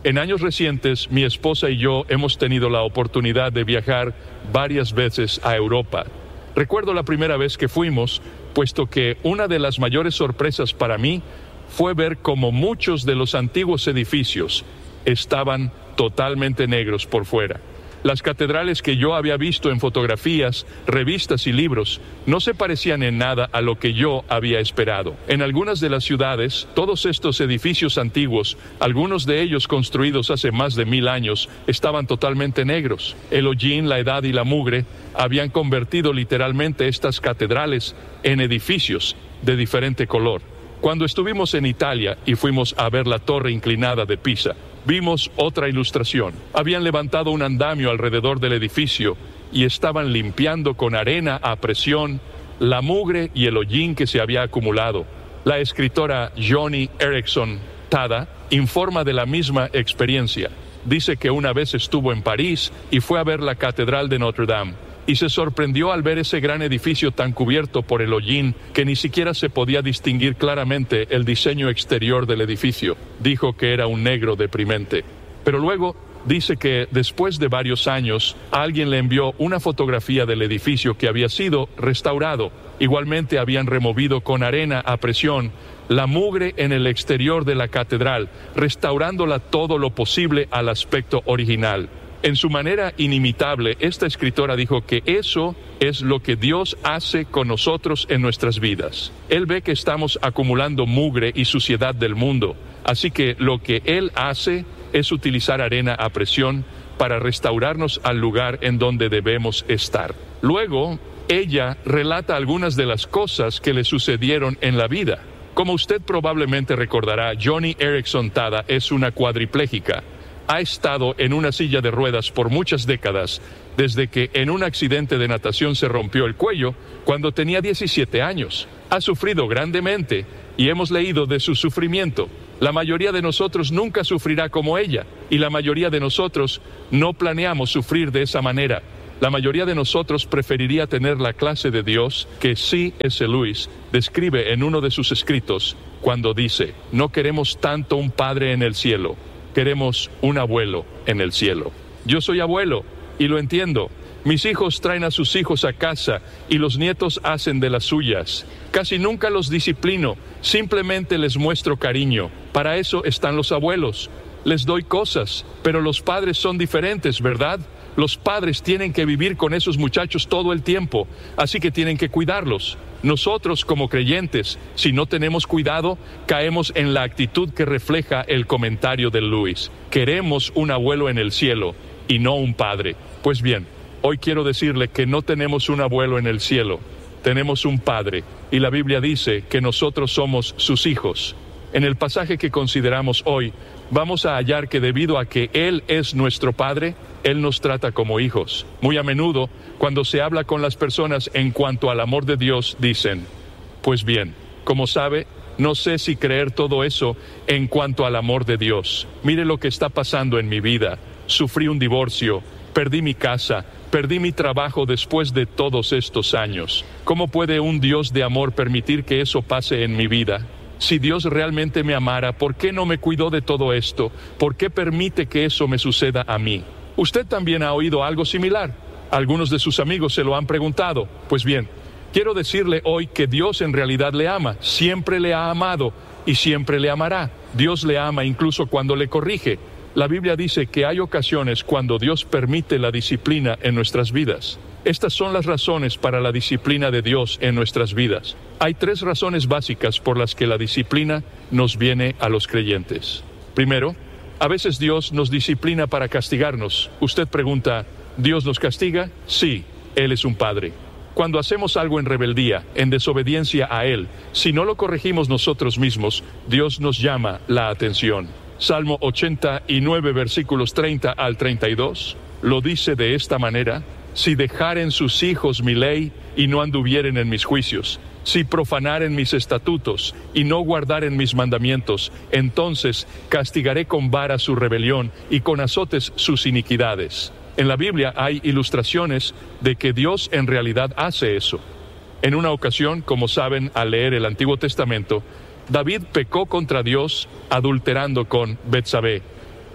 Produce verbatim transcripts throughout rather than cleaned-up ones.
En años recientes, mi esposa y yo hemos tenido la oportunidad de viajar varias veces a Europa. Recuerdo la primera vez que fuimos, puesto que una de las mayores sorpresas para mí fue ver cómo muchos de los antiguos edificios estaban totalmente negros por fuera. Las catedrales que yo había visto en fotografías, revistas y libros no se parecían en nada a lo que yo había esperado. En algunas de las ciudades, todos estos edificios antiguos, algunos de ellos construidos hace más de mil años, estaban totalmente negros. El hollín, la edad y la mugre habían convertido literalmente estas catedrales en edificios de diferente color. Cuando estuvimos en Italia y fuimos a ver la torre inclinada de Pisa, vimos otra ilustración. Habían levantado un andamio alrededor del edificio y estaban limpiando con arena a presión la mugre y el hollín que se había acumulado. La escritora Joni Eareckson Tada informa de la misma experiencia. Dice que una vez estuvo en París y fue a ver la Catedral de Notre Dame, y se sorprendió al ver ese gran edificio tan cubierto por el hollín que ni siquiera se podía distinguir claramente el diseño exterior del edificio. Dijo que era un negro deprimente. Pero luego dice que después de varios años alguien le envió una fotografía del edificio que había sido restaurado. Igualmente habían removido con arena a presión la mugre en el exterior de la catedral, restaurándola todo lo posible al aspecto original. En su manera inimitable, esta escritora dijo que eso es lo que Dios hace con nosotros en nuestras vidas. Él ve que estamos acumulando mugre y suciedad del mundo, así que lo que Él hace es utilizar arena a presión para restaurarnos al lugar en donde debemos estar. Luego, ella relata algunas de las cosas que le sucedieron en la vida. Como usted probablemente recordará, Joni Eareckson Tada es una cuadripléjica. Ha estado en una silla de ruedas por muchas décadas, desde que en un accidente de natación se rompió el cuello cuando tenía diecisiete años. Ha sufrido grandemente y hemos leído de su sufrimiento. La mayoría de nosotros nunca sufrirá como ella, y la mayoría de nosotros no planeamos sufrir de esa manera. La mayoría de nosotros preferiría tener la clase de Dios que C S Lewis describe en uno de sus escritos cuando dice: no queremos tanto un padre en el cielo, queremos un abuelo en el cielo. Yo soy abuelo y lo entiendo. Mis hijos traen a sus hijos a casa y los nietos hacen de las suyas. Casi nunca los disciplino, simplemente les muestro cariño. Para eso están los abuelos. Les doy cosas, pero los padres son diferentes, ¿verdad? Los padres tienen que vivir con esos muchachos todo el tiempo, así que tienen que cuidarlos. Nosotros, como creyentes, si no tenemos cuidado, caemos en la actitud que refleja el comentario de Lewis. Queremos un abuelo en el cielo y no un padre. Pues bien, hoy quiero decirle que no tenemos un abuelo en el cielo, tenemos un padre, y la Biblia dice que nosotros somos sus hijos. En el pasaje que consideramos hoy, vamos a hallar que debido a que Él es nuestro Padre, Él nos trata como hijos. Muy a menudo, cuando se habla con las personas en cuanto al amor de Dios, dicen: pues bien, como sabe, no sé si creer todo eso en cuanto al amor de Dios. Mire lo que está pasando en mi vida. Sufrí un divorcio, perdí mi casa, perdí mi trabajo después de todos estos años. ¿Cómo puede un Dios de amor permitir que eso pase en mi vida? Si Dios realmente me amara, ¿por qué no me cuidó de todo esto? ¿Por qué permite que eso me suceda a mí? Usted también ha oído algo similar. Algunos de sus amigos se lo han preguntado. Pues bien, quiero decirle hoy que Dios en realidad le ama, siempre le ha amado y siempre le amará. Dios le ama incluso cuando le corrige. La Biblia dice que hay ocasiones cuando Dios permite la disciplina en nuestras vidas. Estas son las razones para la disciplina de Dios en nuestras vidas. Hay tres razones básicas por las que la disciplina nos viene a los creyentes. Primero, a veces Dios nos disciplina para castigarnos. Usted pregunta, ¿Dios nos castiga? Sí, Él es un Padre. Cuando hacemos algo en rebeldía, en desobediencia a Él, si no lo corregimos nosotros mismos, Dios nos llama la atención. Salmo ochenta y nueve, versículos treinta al treinta y dos, lo dice de esta manera: si dejaren sus hijos mi ley y no anduvieren en mis juicios, si profanaren mis estatutos y no guardaren mis mandamientos, entonces castigaré con vara su rebelión y con azotes sus iniquidades. En la Biblia hay ilustraciones de que Dios en realidad hace eso. En una ocasión, como saben al leer el Antiguo Testamento, David pecó contra Dios adulterando con Betsabé.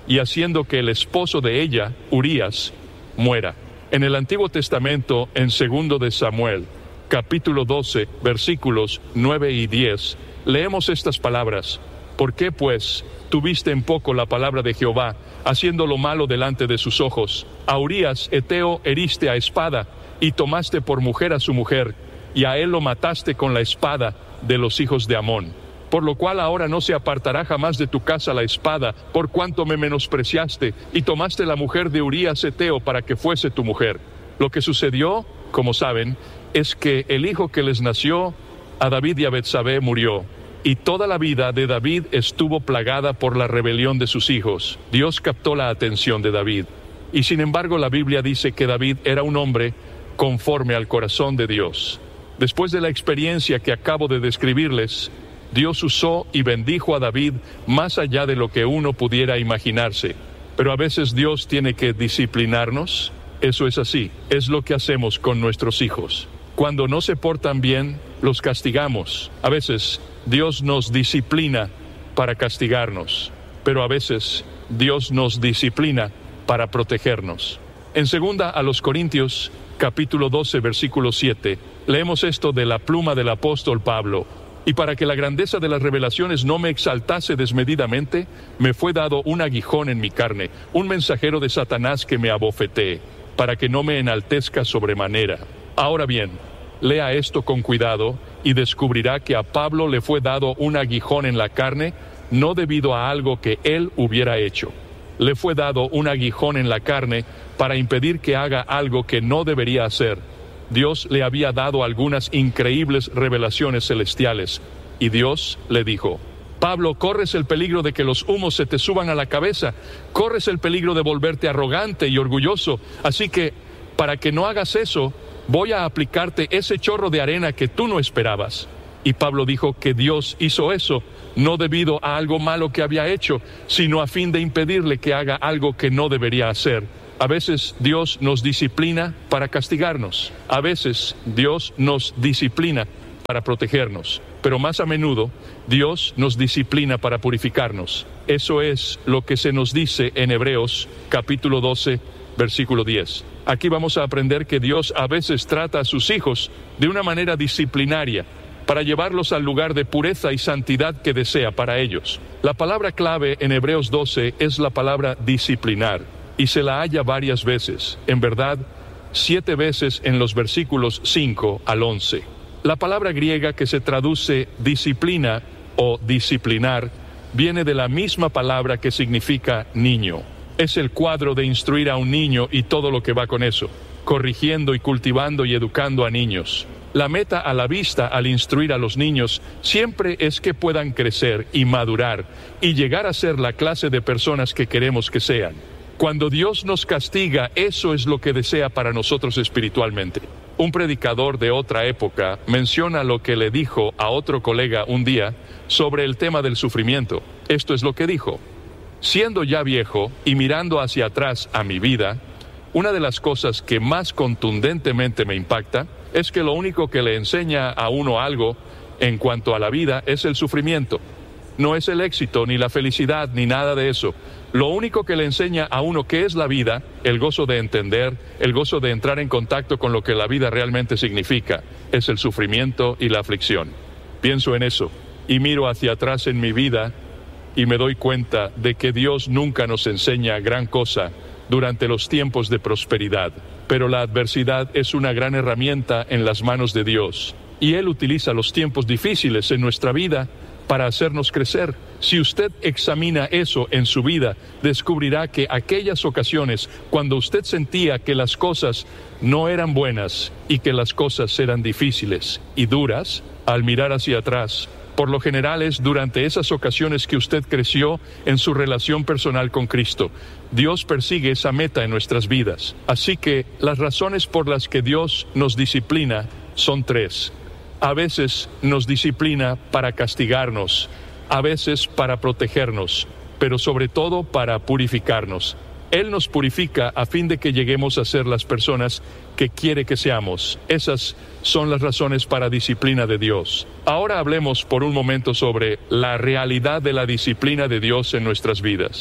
y haciendo que el esposo de ella, Urías, muera. En el Antiguo Testamento, en segundo de Samuel, capítulo doce, versículos nueve y diez, leemos estas palabras: ¿Por qué, pues, tuviste en poco la palabra de Jehová, haciendo lo malo delante de sus ojos? A Urías, Eteo, heriste a espada, y tomaste por mujer a su mujer, y a él lo mataste con la espada de los hijos de Amón. Por lo cual ahora no se apartará jamás de tu casa la espada, por cuanto me menospreciaste, y tomaste la mujer de Urías Eteo para que fuese tu mujer. Lo que sucedió, como saben, es que el hijo que les nació a David y a Betsabé murió, y toda la vida de David estuvo plagada por la rebelión de sus hijos. Dios captó la atención de David, y sin embargo la Biblia dice que David era un hombre conforme al corazón de Dios. Después de la experiencia que acabo de describirles, Dios usó y bendijo a David más allá de lo que uno pudiera imaginarse. Pero a veces Dios tiene que disciplinarnos. Eso es así, es lo que hacemos con nuestros hijos. Cuando no se portan bien, los castigamos. A veces Dios nos disciplina para castigarnos, pero a veces Dios nos disciplina para protegernos. En segunda a los Corintios, capítulo doce, versículo siete, leemos esto de la pluma del apóstol Pablo: y para que la grandeza de las revelaciones no me exaltase desmedidamente, me fue dado un aguijón en mi carne, un mensajero de Satanás que me abofetee, para que no me enaltezca sobremanera. Ahora bien, lea esto con cuidado y descubrirá que a Pablo le fue dado un aguijón en la carne, no debido a algo que él hubiera hecho. Le fue dado un aguijón en la carne para impedir que haga algo que no debería hacer. Dios le había dado algunas increíbles revelaciones celestiales, y Dios le dijo: Pablo, corres el peligro de que los humos se te suban a la cabeza, corres el peligro de volverte arrogante y orgulloso, así que, para que no hagas eso, voy a aplicarte ese chorro de arena que tú no esperabas. Y Pablo dijo que Dios hizo eso, no debido a algo malo que había hecho, sino a fin de impedirle que haga algo que no debería hacer. A veces Dios nos disciplina para castigarnos. A veces Dios nos disciplina para protegernos. Pero más a menudo, Dios nos disciplina para purificarnos. Eso es lo que se nos dice en Hebreos, capítulo doce, versículo diez. Aquí vamos a aprender que Dios a veces trata a sus hijos de una manera disciplinaria, para llevarlos al lugar de pureza y santidad que desea para ellos. La palabra clave en Hebreos doce es la palabra disciplinar, y se la halla varias veces, en verdad, siete veces en los versículos cinco al once. La palabra griega que se traduce disciplina o disciplinar viene de la misma palabra que significa niño. Es el cuadro de instruir a un niño y todo lo que va con eso, corrigiendo y cultivando y educando a niños. La meta a la vista al instruir a los niños siempre es que puedan crecer y madurar y llegar a ser la clase de personas que queremos que sean. Cuando Dios nos castiga, eso es lo que desea para nosotros espiritualmente. Un predicador de otra época menciona lo que le dijo a otro colega un día sobre el tema del sufrimiento. Esto es lo que dijo: siendo ya viejo y mirando hacia atrás a mi vida, una de las cosas que más contundentemente me impacta es que lo único que le enseña a uno algo en cuanto a la vida es el sufrimiento. No es el éxito, ni la felicidad, ni nada de eso. Lo único que le enseña a uno qué es la vida, el gozo de entender, el gozo de entrar en contacto con lo que la vida realmente significa, es el sufrimiento y la aflicción. Pienso en eso y miro hacia atrás en mi vida y me doy cuenta de que Dios nunca nos enseña gran cosa durante los tiempos de prosperidad, pero la adversidad es una gran herramienta en las manos de Dios, y Él utiliza los tiempos difíciles en nuestra vida para hacernos crecer. Si usted examina eso en su vida, descubrirá que aquellas ocasiones cuando usted sentía que las cosas no eran buenas y que las cosas eran difíciles y duras, al mirar hacia atrás, por lo general es durante esas ocasiones que usted creció en su relación personal con Cristo. Dios persigue esa meta en nuestras vidas. Así que las razones por las que Dios nos disciplina son tres. A veces nos disciplina para castigarnos, a veces para protegernos, pero sobre todo para purificarnos. Él nos purifica a fin de que lleguemos a ser las personas que quiere que seamos. Esas son las razones para disciplina de Dios. Ahora hablemos por un momento sobre la realidad de la disciplina de Dios en nuestras vidas.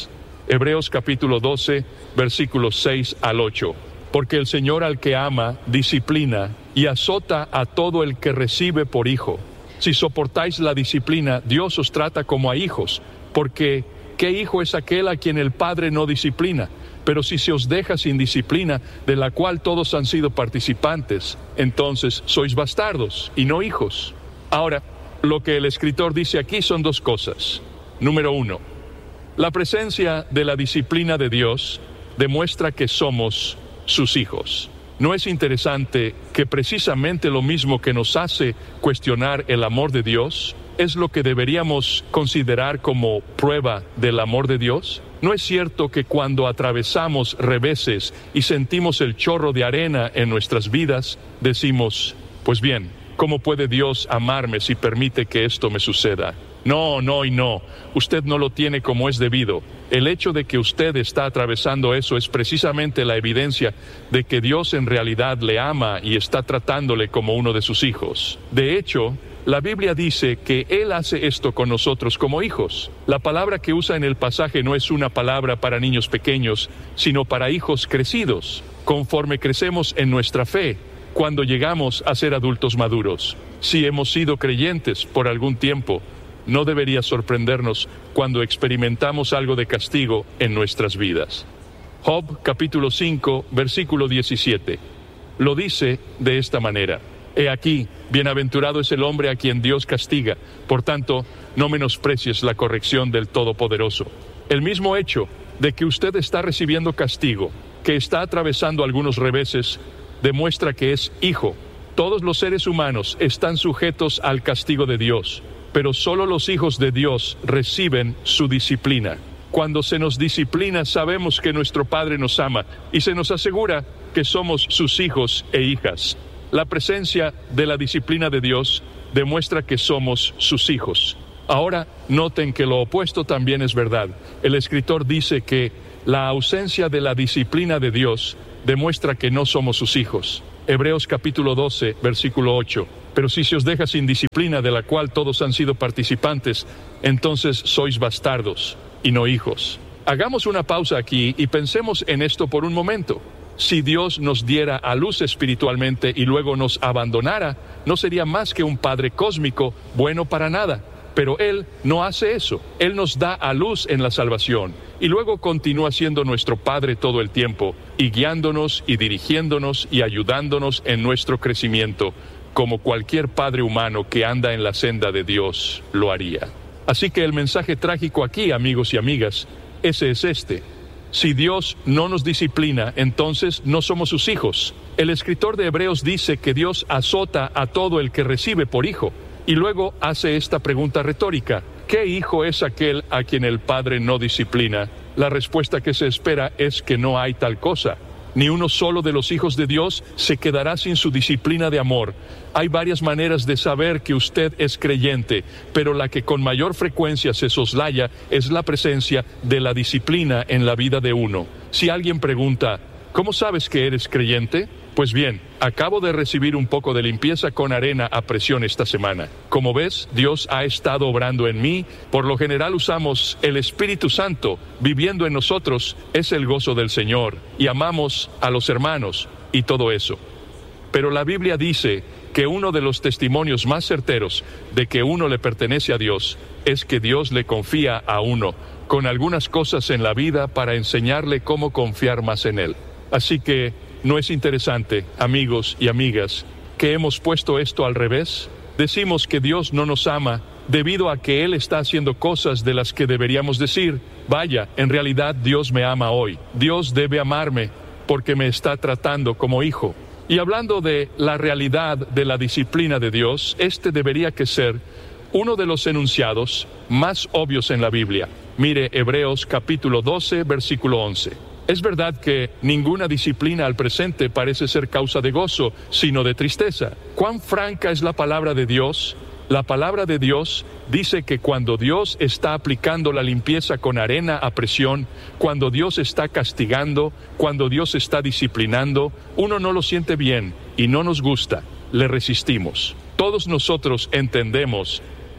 Hebreos capítulo doce, versículos seis al ocho. Porque el Señor al que ama, disciplina y azota a todo el que recibe por hijo. Si soportáis la disciplina, Dios os trata como a hijos, porque ¿qué hijo es aquel a quien el Padre no disciplina? Pero si se os deja sin disciplina, de la cual todos han sido participantes, entonces sois bastardos y no hijos. Ahora, lo que el escritor dice aquí son dos cosas. Número uno, la presencia de la disciplina de Dios demuestra que somos sus hijos. ¿No es interesante que precisamente lo mismo que nos hace cuestionar el amor de Dios es lo que deberíamos considerar como prueba del amor de Dios? ¿No es cierto que cuando atravesamos reveses y sentimos el chorro de arena en nuestras vidas, decimos, pues bien, ¿cómo puede Dios amarme si permite que esto me suceda? No, no y no. Usted no lo tiene como es debido. El hecho de que usted está atravesando eso es precisamente la evidencia de que Dios en realidad le ama y está tratándole como uno de sus hijos. De hecho, la Biblia dice que Él hace esto con nosotros como hijos. La palabra que usa en el pasaje no es una palabra para niños pequeños, sino para hijos crecidos, conforme crecemos en nuestra fe, cuando llegamos a ser adultos maduros. Si hemos sido creyentes por algún tiempo, no debería sorprendernos cuando experimentamos algo de castigo en nuestras vidas. Job capítulo cinco, versículo diecisiete, lo dice de esta manera: He aquí, bienaventurado es el hombre a quien Dios castiga, por tanto, no menosprecies la corrección del Todopoderoso. El mismo hecho de que usted está recibiendo castigo, que está atravesando algunos reveses, demuestra que es hijo. Todos los seres humanos están sujetos al castigo de Dios, pero solo los hijos de Dios reciben su disciplina. Cuando se nos disciplina, sabemos que nuestro Padre nos ama y se nos asegura que somos sus hijos e hijas. La presencia de la disciplina de Dios demuestra que somos sus hijos. Ahora, noten que lo opuesto también es verdad. El escritor dice que la ausencia de la disciplina de Dios demuestra que no somos sus hijos. Hebreos capítulo doce, versículo ocho. Pero si se os deja sin disciplina, de la cual todos han sido participantes, entonces sois bastardos y no hijos. Hagamos una pausa aquí y pensemos en esto por un momento. Si Dios nos diera a luz espiritualmente y luego nos abandonara, no sería más que un Padre cósmico bueno para nada. Pero Él no hace eso. Él nos da a luz en la salvación y luego continúa siendo nuestro Padre todo el tiempo y guiándonos y dirigiéndonos y ayudándonos en nuestro crecimiento, como cualquier padre humano que anda en la senda de Dios lo haría. Así que el mensaje trágico aquí, amigos y amigas, ese es este. Si Dios no nos disciplina, entonces no somos sus hijos. El escritor de Hebreos dice que Dios azota a todo el que recibe por hijo. Y luego hace esta pregunta retórica: ¿qué hijo es aquel a quien el Padre no disciplina? La respuesta que se espera es que no hay tal cosa. Ni uno solo de los hijos de Dios se quedará sin su disciplina de amor. Hay varias maneras de saber que usted es creyente, pero la que con mayor frecuencia se soslaya es la presencia de la disciplina en la vida de uno. Si alguien pregunta, ¿cómo sabes que eres creyente? Pues bien, acabo de recibir un poco de limpieza con arena a presión esta semana. Como ves, Dios ha estado obrando en mí. Por lo general usamos el Espíritu Santo viviendo en nosotros. Es el gozo del Señor y amamos a los hermanos y todo eso. Pero la Biblia dice que uno de los testimonios más certeros de que uno le pertenece a Dios es que Dios le confía a uno con algunas cosas en la vida para enseñarle cómo confiar más en Él. Así que, ¿no es interesante, amigos y amigas, que hemos puesto esto al revés? Decimos que Dios no nos ama debido a que Él está haciendo cosas de las que deberíamos decir, vaya, en realidad Dios me ama hoy. Dios debe amarme porque me está tratando como hijo. Y hablando de la realidad de la disciplina de Dios, este debería que ser uno de los enunciados más obvios en la Biblia. Mire Hebreos capítulo doce, versículo once. Es verdad que ninguna disciplina al presente parece ser causa de gozo, sino de tristeza. ¿Cuán franca es la palabra de Dios? La palabra de Dios dice que cuando Dios está aplicando la limpieza con arena a presión, cuando Dios está castigando, cuando Dios está disciplinando, uno no lo siente bien y no nos gusta, le resistimos. Todos nosotros entendemos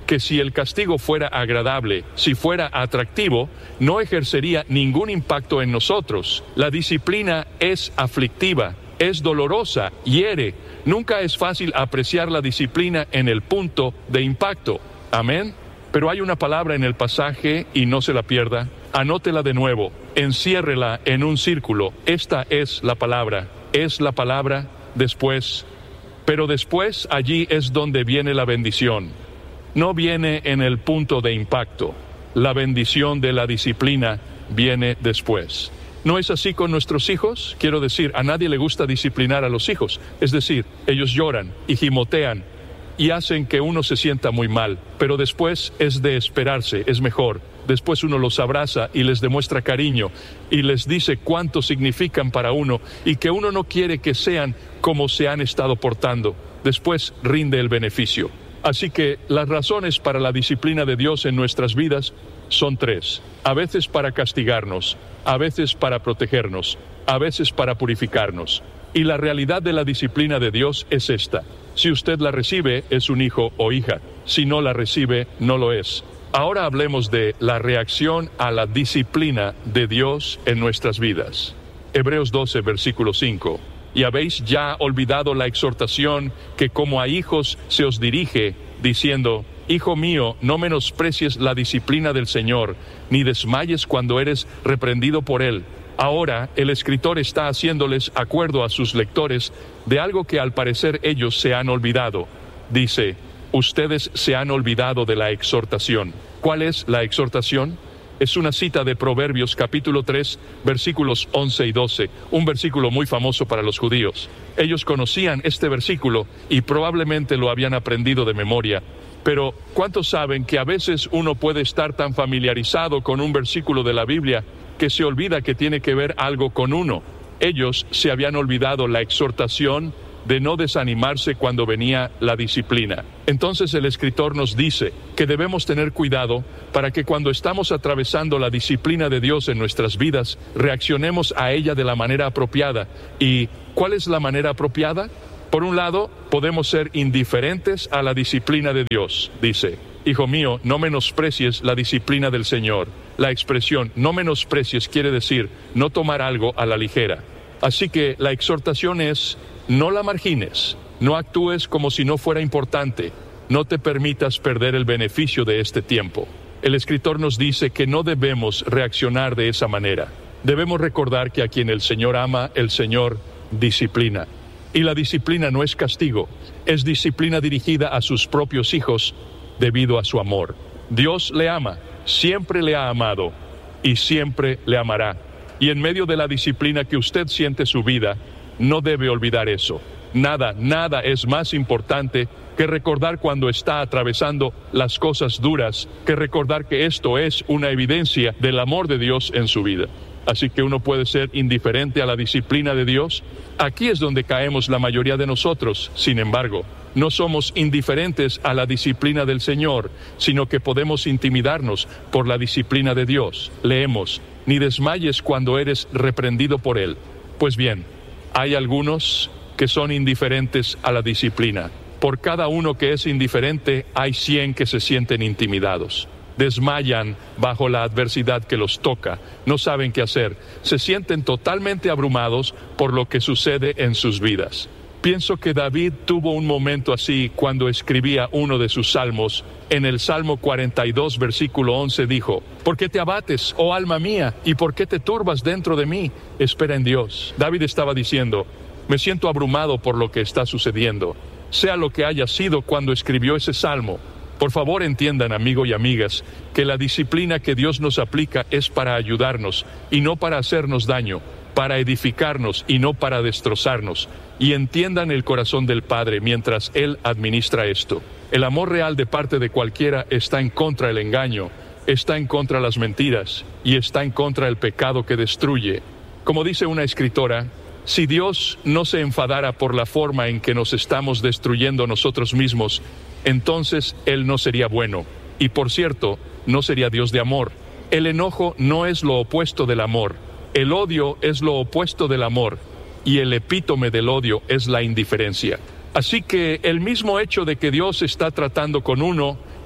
que si el castigo fuera agradable, si fuera atractivo, no ejercería ningún impacto en nosotros. La disciplina es aflictiva, es dolorosa, hiere. Nunca es fácil apreciar la disciplina en el punto de impacto. Amén. Pero hay una palabra en el pasaje y no se la pierda. Anótela de nuevo, enciérrela en un círculo. Esta es la palabra, es la palabra después. Pero después allí es donde viene la bendición. No viene en el punto de impacto. La bendición de la disciplina viene después. ¿No es así con nuestros hijos? Quiero decir, a nadie le gusta disciplinar a los hijos. Es decir, ellos lloran y gimotean y hacen que uno se sienta muy mal. Pero después es de esperarse, es mejor. Después uno los abraza y les demuestra cariño y les dice cuánto significan para uno y que uno no quiere que sean como se han estado portando. Después rinde el beneficio. Así que las razones para la disciplina de Dios en nuestras vidas son tres. A veces para castigarnos, a veces para protegernos, a veces para purificarnos. Y la realidad de la disciplina de Dios es esta. Si usted la recibe, es un hijo o hija. Si no la recibe, no lo es. Ahora hablemos de la reacción a la disciplina de Dios en nuestras vidas. Hebreos doce, versículo cinco. Y habéis ya olvidado la exhortación que como a hijos se os dirige, diciendo: Hijo mío, no menosprecies la disciplina del Señor, ni desmayes cuando eres reprendido por Él. Ahora el escritor está haciéndoles acuerdo a sus lectores de algo que al parecer ellos se han olvidado. Dice: ustedes se han olvidado de la exhortación. ¿Cuál es la exhortación? Es una cita de Proverbios capítulo tres, versículos once y doce, un versículo muy famoso para los judíos. Ellos conocían este versículo y probablemente lo habían aprendido de memoria. Pero, ¿cuántos saben que a veces uno puede estar tan familiarizado con un versículo de la Biblia que se olvida que tiene que ver algo con uno? Ellos se habían olvidado la exhortación de no desanimarse cuando venía la disciplina. Entonces el escritor nos dice que debemos tener cuidado para que cuando estamos atravesando la disciplina de Dios en nuestras vidas, reaccionemos a ella de la manera apropiada. ¿Y cuál es la manera apropiada? Por un lado, podemos ser indiferentes a la disciplina de Dios. Dice: Hijo mío, no menosprecies la disciplina del Señor. La expresión no menosprecies quiere decir no tomar algo a la ligera. Así que la exhortación es: no la margines, no actúes como si no fuera importante, no te permitas perder el beneficio de este tiempo. El escritor nos dice que no debemos reaccionar de esa manera. Debemos recordar que a quien el Señor ama, el Señor disciplina. Y la disciplina no es castigo, es disciplina dirigida a sus propios hijos debido a su amor. Dios le ama, siempre le ha amado y siempre le amará. Y en medio de la disciplina que usted siente su vida, no debe olvidar eso. Nada, nada es más importante que recordar cuando está atravesando las cosas duras, que recordar que esto es una evidencia del amor de Dios en su vida. Así que uno puede ser indiferente a la disciplina de Dios. Aquí es donde caemos la mayoría de nosotros. Sin embargo, no somos indiferentes a la disciplina del Señor, sino que podemos intimidarnos por la disciplina de Dios. Leemos: ni desmayes cuando eres reprendido por Él. Pues bien, hay algunos que son indiferentes a la disciplina. Por cada uno que es indiferente, hay cien que se sienten intimidados. Desmayan bajo la adversidad que los toca, no saben qué hacer, se sienten totalmente abrumados por lo que sucede en sus vidas. Pienso que David tuvo un momento así cuando escribía uno de sus salmos. En el Salmo cuarenta y dos, versículo once, dijo: ¿por qué te abates, oh alma mía, y por qué te turbas dentro de mí? Espera en Dios. David estaba diciendo: me siento abrumado por lo que está sucediendo. Sea lo que haya sido cuando escribió ese salmo, por favor entiendan, amigo y amigas, que la disciplina que Dios nos aplica es para ayudarnos y no para hacernos daño, para edificarnos y no para destrozarnos. Y entiendan el corazón del Padre mientras Él administra esto. El amor real de parte de cualquiera está en contra del engaño, está en contra de las mentiras y está en contra del pecado que destruye. Como dice una escritora, si Dios no se enfadara por la forma en que nos estamos destruyendo nosotros mismos, entonces Él no sería bueno. Y por cierto, no sería Dios de amor. El enojo no es lo opuesto del amor. El odio es lo opuesto del amor. Y el epítome del odio es la indiferencia. Así que el mismo hecho de que Dios está tratando con uno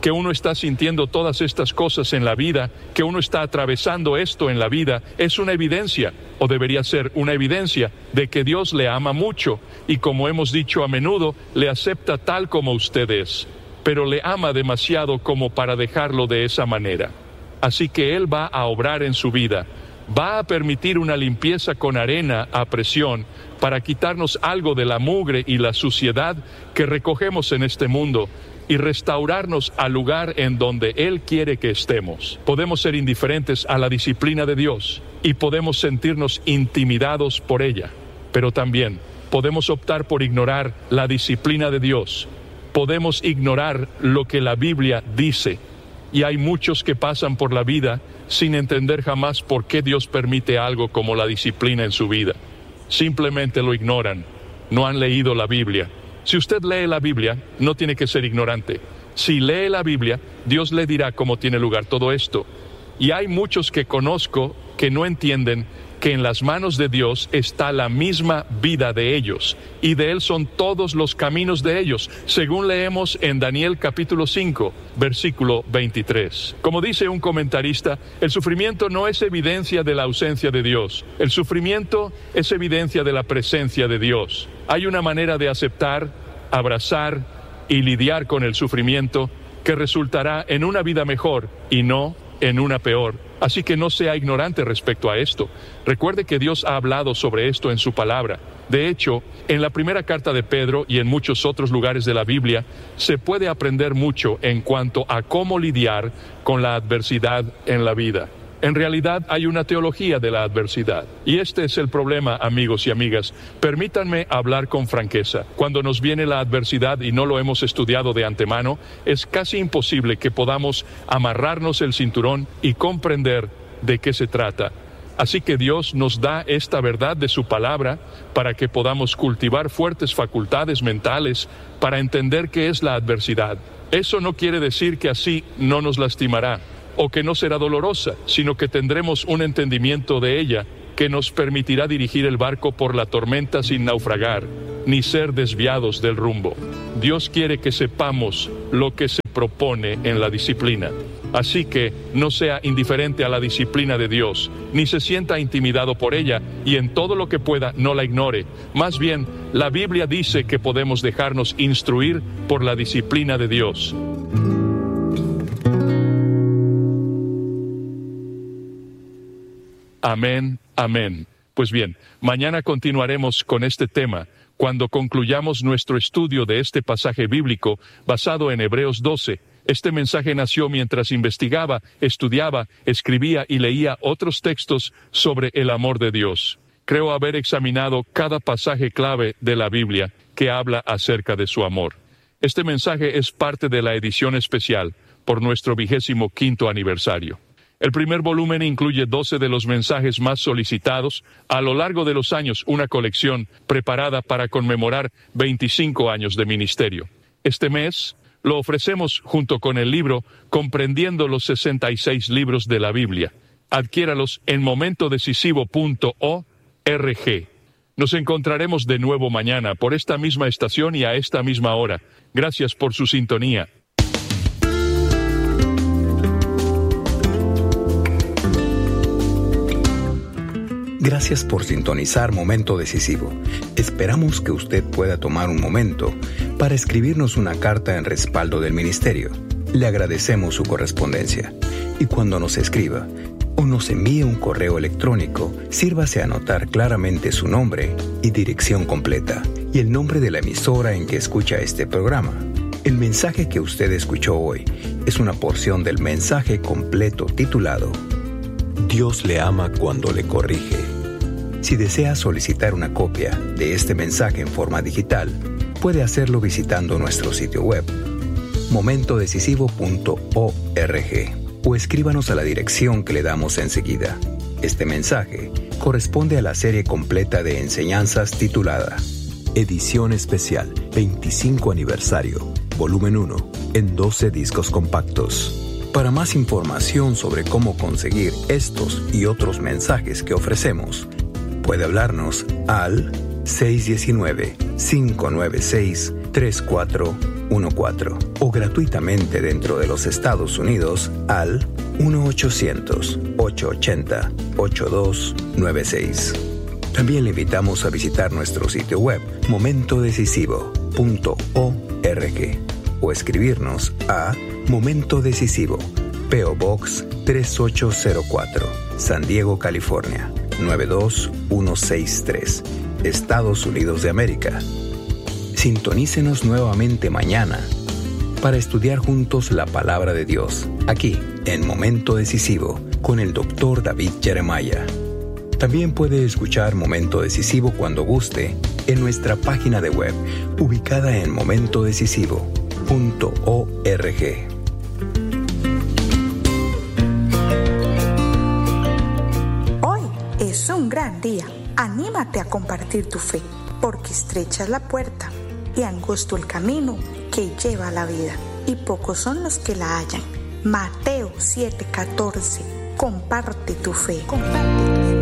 que uno está sintiendo todas estas cosas en la vida, que uno está atravesando esto en la vida, es una evidencia, o debería ser una evidencia, de que Dios le ama mucho y, como hemos dicho a menudo, le acepta tal como usted es, pero le ama demasiado como para dejarlo de esa manera. Así que Él va a obrar en su vida, va a permitir una limpieza con arena a presión para quitarnos algo de la mugre y la suciedad que recogemos en este mundo y restaurarnos al lugar en donde Él quiere que estemos. Podemos ser indiferentes a la disciplina de Dios y podemos sentirnos intimidados por ella, pero también podemos optar por ignorar la disciplina de Dios. Podemos ignorar lo que la Biblia dice, y hay muchos que pasan por la vida sin entender jamás por qué Dios permite algo como la disciplina en su vida. Simplemente lo ignoran, no han leído la Biblia. Si usted lee la Biblia, no tiene que ser ignorante. Si lee la Biblia, Dios le dirá cómo tiene lugar todo esto. Y hay muchos que conozco que no entienden que en las manos de Dios está la misma vida de ellos, y de Él son todos los caminos de ellos, según leemos en Daniel capítulo cinco, versículo veintitrés. Como dice un comentarista, el sufrimiento no es evidencia de la ausencia de Dios. El sufrimiento es evidencia de la presencia de Dios. Hay una manera de aceptar, abrazar y lidiar con el sufrimiento que resultará en una vida mejor y no en una peor. Así que no sea ignorante respecto a esto. Recuerde que Dios ha hablado sobre esto en su palabra. De hecho, en la primera carta de Pedro y en muchos otros lugares de la Biblia, se puede aprender mucho en cuanto a cómo lidiar con la adversidad en la vida. En realidad hay una teología de la adversidad. Y este es el problema, amigos y amigas. Permítanme hablar con franqueza. Cuando nos viene la adversidad y no lo hemos estudiado de antemano, es casi imposible que podamos amarrarnos el cinturón y comprender de qué se trata. Así que Dios nos da esta verdad de su palabra para que podamos cultivar fuertes facultades mentales para entender qué es la adversidad. Eso no quiere decir que así no nos lastimará o que no será dolorosa, sino que tendremos un entendimiento de ella que nos permitirá dirigir el barco por la tormenta sin naufragar, ni ser desviados del rumbo. Dios quiere que sepamos lo que se propone en la disciplina. Así que no sea indiferente a la disciplina de Dios, ni se sienta intimidado por ella, y en todo lo que pueda no la ignore. Más bien, la Biblia dice que podemos dejarnos instruir por la disciplina de Dios. Amén, amén. Pues bien, mañana continuaremos con este tema cuando concluyamos nuestro estudio de este pasaje bíblico basado en Hebreos doce. Este mensaje nació mientras investigaba, estudiaba, escribía y leía otros textos sobre el amor de Dios. Creo haber examinado cada pasaje clave de la Biblia que habla acerca de su amor. Este mensaje es parte de la edición especial por nuestro vigésimo quinto aniversario. El primer volumen incluye doce de los mensajes más solicitados a lo largo de los años, una colección preparada para conmemorar veinticinco años de ministerio. Este mes lo ofrecemos junto con el libro Comprendiendo los sesenta y seis libros de la Biblia. Adquiéralos en momento decisivo punto org. Nos encontraremos de nuevo mañana por esta misma estación y a esta misma hora. Gracias por su sintonía. Gracias por sintonizar Momento Decisivo. Esperamos que usted pueda tomar un momento para escribirnos una carta en respaldo del ministerio. Le agradecemos su correspondencia. Y cuando nos escriba o nos envíe un correo electrónico, sírvase a anotar claramente su nombre y dirección completa y el nombre de la emisora en que escucha este programa. El mensaje que usted escuchó hoy es una porción del mensaje completo titulado Dios le ama cuando le corrige. Si desea solicitar una copia de este mensaje en forma digital, puede hacerlo visitando nuestro sitio web, momento decisivo punto org, o escríbanos a la dirección que le damos enseguida. Este mensaje corresponde a la serie completa de enseñanzas titulada Edición Especial veinticinco Aniversario, Volumen uno, en doce discos compactos. Para más información sobre cómo conseguir estos y otros mensajes que ofrecemos, puede hablarnos al seis uno nueve, cinco nueve seis, tres cuatro catorce o gratuitamente dentro de los Estados Unidos al uno ochocientos, ochocientos ochenta, ochenta y dos noventa y seis. También le invitamos a visitar nuestro sitio web momento decisivo punto org o escribirnos a Momento Decisivo, P O Box tres ocho cero cuatro, San Diego, California nueve dos uno seis tres, Estados Unidos de América. Sintonícenos nuevamente mañana para estudiar juntos la palabra de Dios, aquí en Momento Decisivo con el doctor David Jeremiah. También puede escuchar Momento Decisivo cuando guste en nuestra página de web, ubicada en momento decisivo punto org. Hoy es un gran día. Anímate a compartir tu fe, porque estrecha es la puerta y angosto el camino que lleva a la vida, y pocos son los que la hallan. Mateo siete catorce. Comparte tu fe. Comparte.